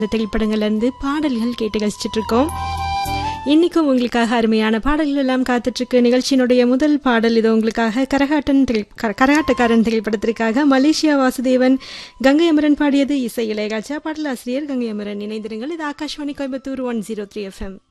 இந்த திரைப்படங்கள்ல இருந்து பாடல்கள் கேட்டு ரசிச்சிட்டு இருக்கோம். இன்னைக்கும் உங்களுக்காக அருமையான பாடல்கள் எல்லாம் காத்துட்டு இருக்கு. நிகழ்ச்சியினுடைய முதல் பாடல் இது உங்களுக்காக கரகாட்டக்காரன் திரைப்படத்திற்காக மலேசியா வாசுதேவன், கங்கை அமரன் பாடியது. இசை இளையராஜா, பாடலாசிரியர் கங்கை அமரன். இணைந்திருங்கள். இது ஆகாஷ்வாணி கோயம்புத்தூர் 103 FM.